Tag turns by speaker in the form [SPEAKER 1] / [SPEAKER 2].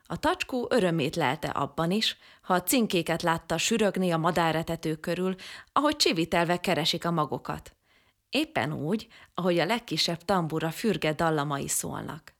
[SPEAKER 1] A tacskó örömét lelte abban is, ha a cinkéket látta sürögni a madáretetők körül, ahogy csivitelve keresik a magokat. Éppen úgy, ahogy a legkisebb tambura fürge dallamai szólnak.